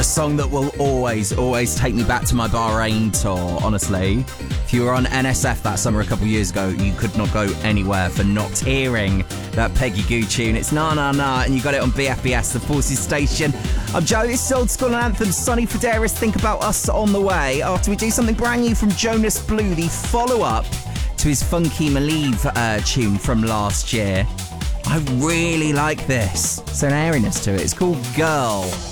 song that will always take me back to my Bahrain tour, honestly. If you were on NSF that summer a couple of years ago, you could not go anywhere for not hearing that Peggy Gou tune. It's Na Na Na, and you got it on BFBS, the Forces station. I'm Joe, this is Old School Anthem. Sonny Fodera, Think About Us on the way. After we do something brand new from Jonas Blue, the follow-up to his Funky Malieve tune from last year. I really like this. It's an airiness to it. It's called Girl.